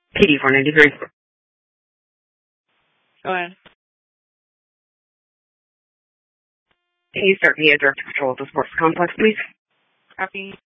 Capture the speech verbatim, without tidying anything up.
P D four ninety-three. Go ahead. Can you start via direct control of the sports complex, please? Copy.